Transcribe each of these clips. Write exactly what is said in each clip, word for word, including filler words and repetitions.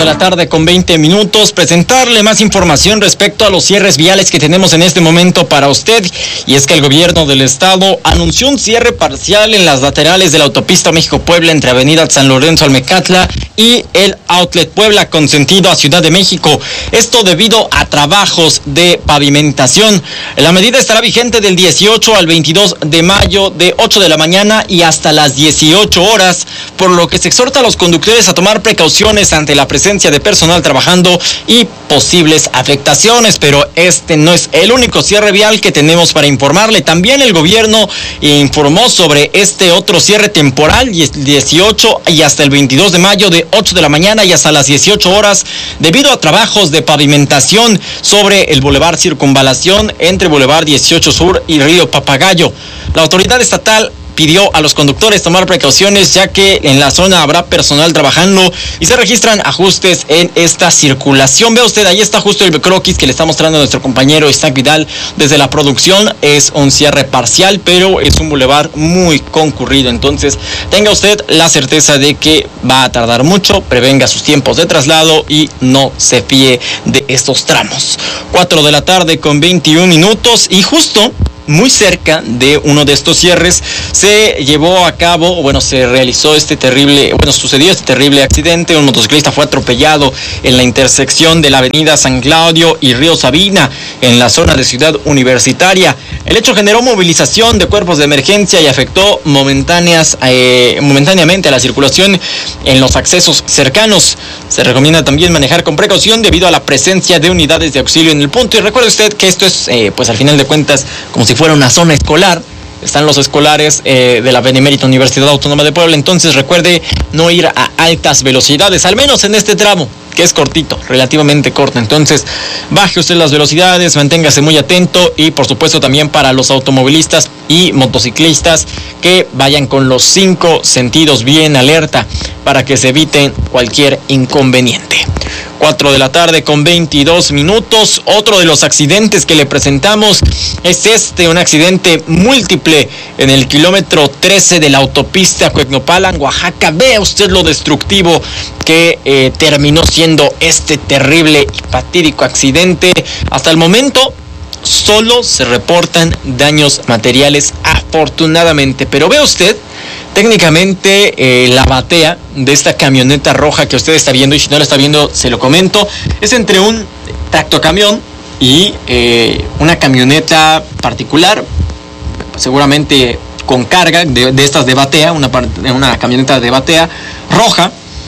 de la tarde con veinte minutos, presentarle más información respecto a los cierres viales que tenemos en este momento para usted. Y es que el gobierno del estado anunció un cierre parcial en las laterales de la autopista México-Puebla entre Avenida San Lorenzo Almecatla y el Outlet Puebla con sentido a Ciudad de México. Esto debido a trabajos de pavimentación. La medida estará vigente del dieciocho al veintidós de mayo de ocho de la mañana y hasta las dieciocho horas, por lo que se exhorta a los conductores a tomar precauciones ante la presencia de personal trabajando y posibles afectaciones. Pero este no es el único cierre vial que tenemos para informarle. También el gobierno informó sobre este otro cierre temporal, dieciocho y hasta el veintidós de mayo de ocho de la mañana y hasta las dieciocho horas, debido a trabajos de pavimentación sobre el Boulevard Circunvalación entre Boulevard dieciocho Sur y Río Papagayo. La autoridad estatal pidió a los conductores tomar precauciones, ya que en la zona habrá personal trabajando y se registran ajustes en esta circulación. Vea usted, ahí está justo el croquis que le está mostrando a nuestro compañero Isaac Vidal desde la producción. Es un cierre parcial, pero es un bulevar muy concurrido. Entonces, tenga usted la certeza de que va a tardar mucho, prevenga sus tiempos de traslado y no se fíe de estos tramos. cuatro de la tarde con veintiún minutos y justo muy cerca de uno de estos cierres se llevó a cabo, bueno, se realizó este terrible, bueno, sucedió este terrible accidente. Un motociclista fue atropellado en la intersección de la avenida San Claudio y Río Sabina, en la zona de Ciudad Universitaria. El hecho generó movilización de cuerpos de emergencia y afectó momentáneas, eh, momentáneamente a la circulación en los accesos cercanos. Se recomienda también manejar con precaución debido a la presencia de unidades de auxilio en el punto. Y recuerde usted que esto es, eh, pues al final de cuentas, como si fuera una zona escolar. Están los escolares eh, de la Benemérita Universidad Autónoma de Puebla. Entonces recuerde no ir a altas velocidades, al menos en este tramo, que es cortito, relativamente corto. Entonces, baje usted las velocidades, manténgase muy atento y, por supuesto, también para los automovilistas y motociclistas que vayan con los cinco sentidos bien alerta para que se eviten cualquier inconveniente. cuatro de la tarde con veintidós minutos. Otro de los accidentes que le presentamos es este, un accidente múltiple en el kilómetro trece de la autopista Cuecnopalan, Oaxaca. Vea usted lo destructivo que eh, terminó siendo este terrible y fatídico accidente. Hasta el momento solo se reportan daños materiales, afortunadamente, pero ve usted, técnicamente eh, la batea de esta camioneta roja que usted está viendo, y si no la está viendo se lo comento, es entre un tractocamión y eh, una camioneta particular, seguramente con carga de, de estas de batea, una, una camioneta de batea roja,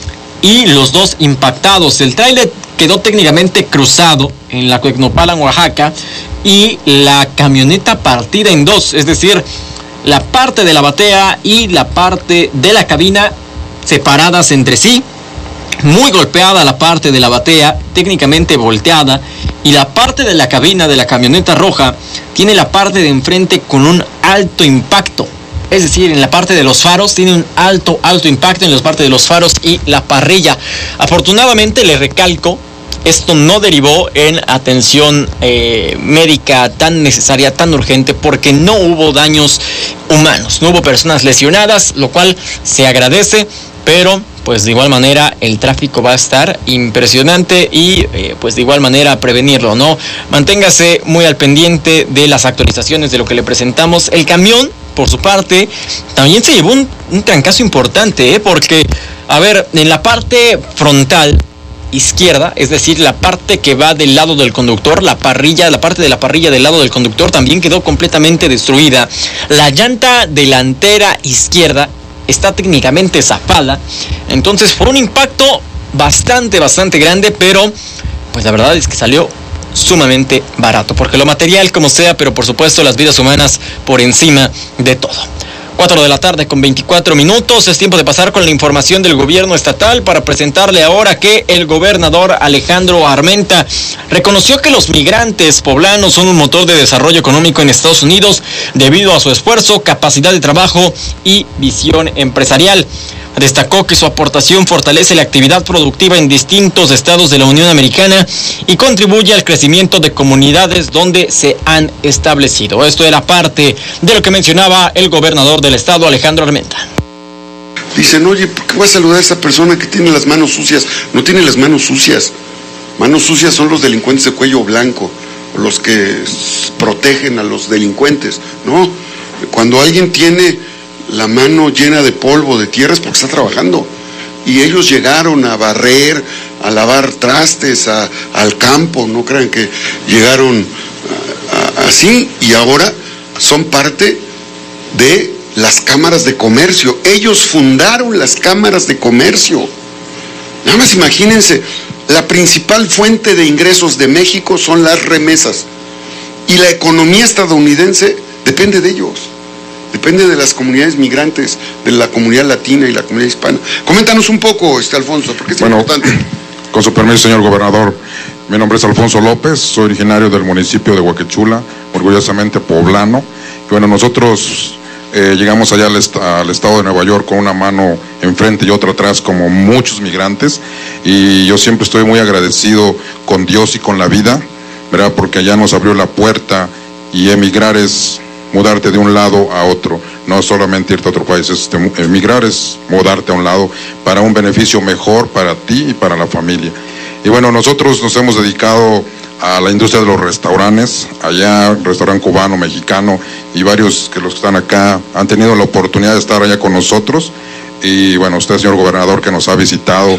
y los dos impactados. El tráiler quedó técnicamente cruzado en la Cuecnopalan, Oaxaca, y la camioneta partida en dos, es decir, la parte de la batea y la parte de la cabina separadas entre sí. Muy golpeada la parte de la batea, técnicamente volteada, y la parte de la cabina de la camioneta roja tiene la parte de enfrente con un alto impacto. Es decir, en la parte de los faros tiene un alto, alto impacto en la parte de los faros y la parrilla. Afortunadamente, le recalco, esto no derivó en atención eh, médica tan necesaria, tan urgente, porque no hubo daños humanos, no hubo personas lesionadas, lo cual se agradece, pero pues de igual manera el tráfico va a estar impresionante y eh, pues de igual manera prevenirlo, ¿no? Manténgase muy al pendiente de las actualizaciones de lo que le presentamos. El camión, por su parte, también se llevó un, un trancazo importante, ¿eh? Porque, a ver, en la parte frontal izquierda, es decir, la parte que va del lado del conductor, la parrilla, la parte de la parrilla del lado del conductor también quedó completamente destruida. La llanta delantera izquierda está técnicamente zafada. Entonces fue un impacto bastante, bastante grande, pero pues la verdad es que salió sumamente barato, porque lo material como sea, pero por supuesto las vidas humanas por encima de todo. cuatro de la tarde con veinticuatro minutos, es tiempo de pasar con la información del gobierno estatal para presentarle ahora que el gobernador Alejandro Armenta reconoció que los migrantes poblanos son un motor de desarrollo económico en Estados Unidos debido a su esfuerzo, capacidad de trabajo y visión empresarial. Destacó que su aportación fortalece la actividad productiva en distintos estados de la Unión Americana y contribuye al crecimiento de comunidades donde se han establecido. Esto era parte de lo que mencionaba el gobernador del estado, Alejandro Armenta. dicen, oye, ¿por qué vas a saludar a esa persona que tiene las manos sucias? No tiene las manos sucias. Manos sucias son los delincuentes de cuello blanco, los que protegen a los delincuentes. No, cuando alguien tiene la mano llena de polvo, de tierra, es porque está trabajando. Y ellos llegaron a barrer, a lavar trastes, a, al campo, no crean que llegaron a, a, así, y ahora son parte de las cámaras de comercio. Ellos fundaron las cámaras de comercio. Nada más imagínense, la principal fuente de ingresos de México son las remesas, y la economía estadounidense depende de ellos. Depende de las comunidades migrantes, de la comunidad latina y la comunidad hispana. Coméntanos un poco, este Alfonso, porque es bueno, importante. Con su permiso, señor gobernador, mi nombre es Alfonso López, soy originario del municipio de Huaquechula, orgullosamente poblano. Y bueno, nosotros eh, llegamos allá al, est al estado de Nueva York con una mano enfrente y otra atrás, como muchos migrantes, y yo siempre estoy muy agradecido con Dios y con la vida, ¿verdad? Porque allá nos abrió la puerta, y emigrar es mudarte de un lado a otro, no solamente irte a otro país, es, emigrar es mudarte a un lado para un beneficio mejor para ti y para la familia. Y bueno, nosotros nos hemos dedicado a la industria de los restaurantes, allá restaurante cubano, mexicano, y varios que los que están acá han tenido la oportunidad de estar allá con nosotros. Y bueno, usted, señor gobernador, que nos ha visitado,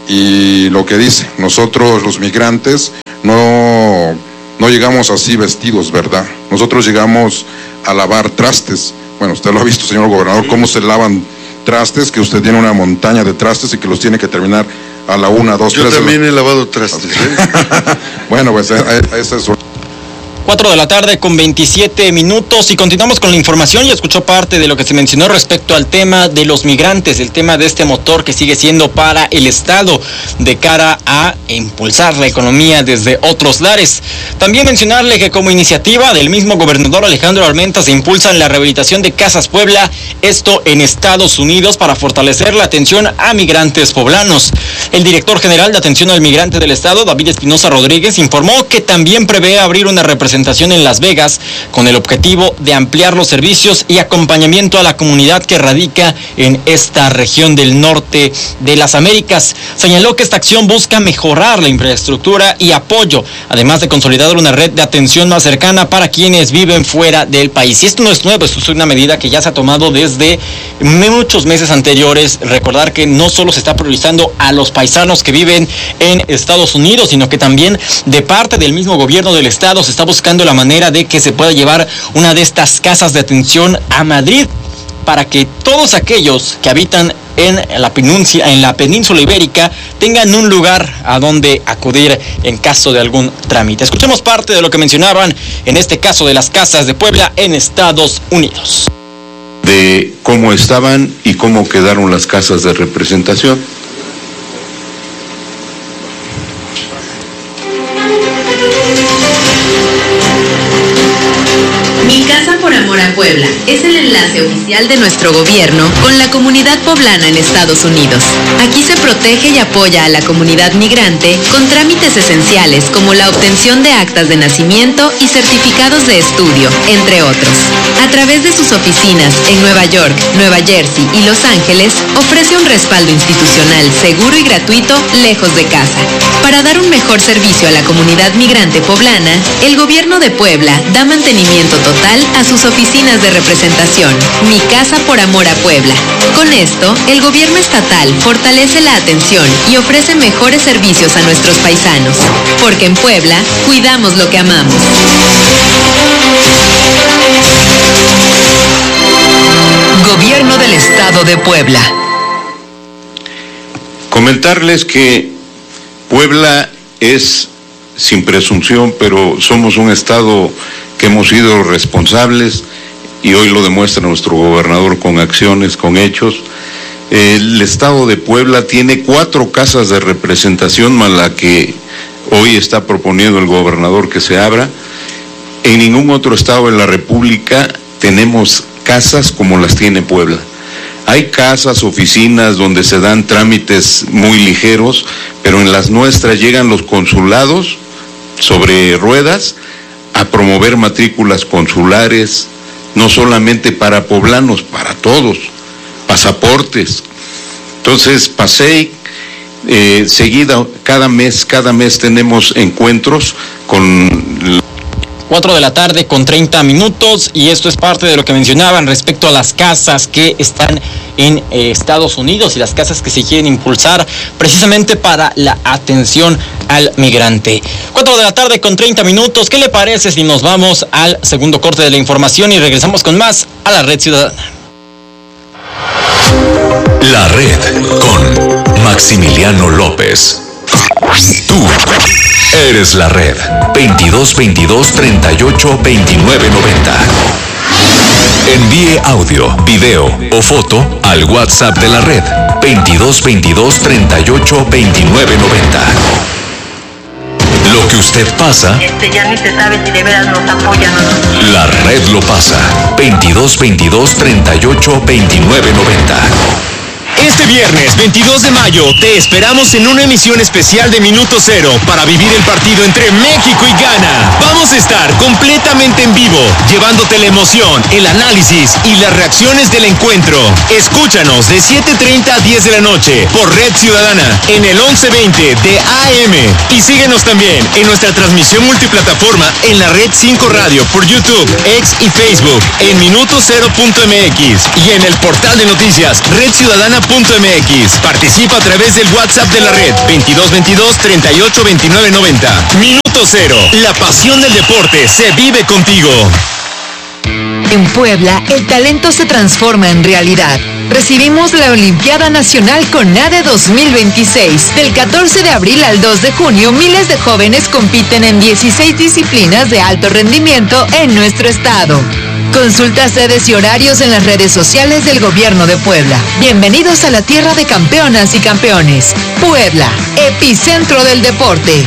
y lo que dice, nosotros los migrantes no, no llegamos así vestidos, ¿verdad? Nosotros llegamos a lavar trastes. Bueno, usted lo ha visto, señor gobernador, cómo se lavan trastes, que usted tiene una montaña de trastes y que los tiene que terminar a la una, dos, Yo tres. Yo también he lavado trastes. ¿eh? Bueno, pues esa es su... cuatro de la tarde con veintisiete minutos, y continuamos con la información. Y escuchó parte de lo que se mencionó respecto al tema de los migrantes, el tema de este motor que sigue siendo para el Estado de cara a impulsar la economía desde otros lares. También mencionarle que como iniciativa del mismo gobernador Alejandro Armenta se impulsa la rehabilitación de Casas Puebla, esto en Estados Unidos, para fortalecer la atención a migrantes poblanos. El director general de atención al migrante del Estado, David Espinosa Rodríguez, informó que también prevé abrir una representación en Las Vegas con el objetivo de ampliar los servicios y acompañamiento a la comunidad que radica en esta región del norte de las Américas. Señaló que esta acción busca mejorar la infraestructura y apoyo, además de consolidar una red de atención más cercana para quienes viven fuera del país. Y esto no es nuevo, esto es una medida que ya se ha tomado desde muchos meses anteriores. Recordar que no solo se está priorizando a los paisanos que viven en Estados Unidos, sino que también de parte del mismo gobierno del Estado se está buscando buscando la manera de que se pueda llevar una de estas casas de atención a Madrid, para que todos aquellos que habitan en la península, en la península ibérica tengan un lugar a donde acudir en caso de algún trámite. Escuchemos parte de lo que mencionaban en este caso de las casas de Puebla en Estados Unidos. De cómo estaban y cómo quedaron las casas de representación. Mi Casa por Amor a Puebla es el enlace oficial de nuestro gobierno con la comunidad poblana en Estados Unidos. Aquí se protege y apoya a la comunidad migrante con trámites esenciales como la obtención de actas de nacimiento y certificados de estudio, entre otros. A través de sus oficinas en Nueva York, Nueva Jersey y Los Ángeles, ofrece un respaldo institucional seguro y gratuito lejos de casa. Para dar un mejor servicio a la comunidad migrante poblana, el gobierno de Puebla da mantenimiento total a sus oficinas de representación. Mi Casa por Amor a Puebla. Con esto, el gobierno estatal fortalece la atención y ofrece mejores servicios a nuestros paisanos. Porque en Puebla, cuidamos lo que amamos. Gobierno del Estado de Puebla. Comentarles que Puebla es, sin presunción, pero somos un estado que hemos sido responsables, y hoy lo demuestra nuestro gobernador con acciones, con hechos. El estado de Puebla tiene cuatro casas de representación, más la que hoy está proponiendo el gobernador que se abra. En ningún otro estado de la República tenemos casas como las tiene Puebla. Hay casas, oficinas donde se dan trámites muy ligeros, pero en las nuestras llegan los consulados sobre ruedas a promover matrículas consulares, no solamente para poblanos, para todos, pasaportes. Entonces, PASEI, eh, seguida, cada mes, cada mes tenemos encuentros con... cuatro de la tarde con treinta minutos, y esto es parte de lo que mencionaban respecto a las casas que están en eh, Estados Unidos y las casas que se quieren impulsar precisamente para la atención al migrante. cuatro de la tarde con treinta minutos. ¿Qué le parece si nos vamos al segundo corte de la información y regresamos con más a la Red Ciudadana? La Red con Maximiliano López. Tú eres la Red. veintidós veintidós treinta y ocho veintinueve noventa. Envíe audio, video o foto al WhatsApp de la Red. veintidós veintidós treinta y ocho veintinueve noventa. Lo que usted pasa, Este ya ni se sabe si de veras nos apoyan o no. la Red lo pasa. veintidós veintidós treinta y ocho veintinueve noventa. Este viernes veintidós de mayo te esperamos en una emisión especial de Minuto Cero para vivir el partido entre México y Ghana. Vamos a estar completamente en vivo, llevándote la emoción, el análisis y las reacciones del encuentro. Escúchanos de siete treinta a diez de la noche por Red Ciudadana en el once veinte de A M. Y síguenos también en nuestra transmisión multiplataforma en la Red cinco Radio por YouTube, X y Facebook en minuto cero punto m x y en el portal de noticias red ciudadana punto m x. Participa a través del WhatsApp de la Red veintidós veintidós treinta y ocho veintinueve noventa. Minuto Cero, la pasión del deporte se vive contigo. En Puebla, el talento se transforma en realidad. Recibimos la Olimpiada Nacional CONADE dos mil veintiséis. Del catorce de abril al dos de junio, miles de jóvenes compiten en dieciséis disciplinas de alto rendimiento en nuestro estado. Consulta sedes y horarios en las redes sociales del Gobierno de Puebla. Bienvenidos a la tierra de campeonas y campeones. Puebla, epicentro del deporte.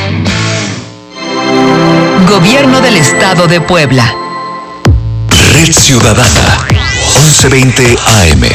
Gobierno del Estado de Puebla. Red Ciudadana, once veinte A M.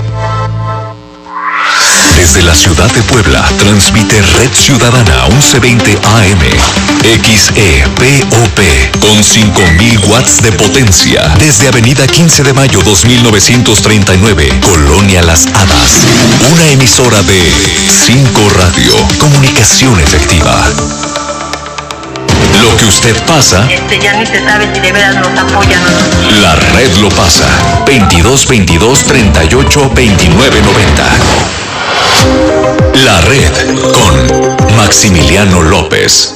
Desde la ciudad de Puebla, transmite Red Ciudadana once veinte A M. X E P O P con cinco mil watts de potencia. Desde Avenida quince de mayo dos mil novecientos treinta y nueve, Colonia Las Hadas. Una emisora de cinco Radio, comunicación efectiva. Lo que usted pasa, Este ya ni se sabe si de veras nos apoyan o no. la Red lo pasa. veintidós veintidós treinta y ocho veintinueve noventa. La Red con Maximiliano López.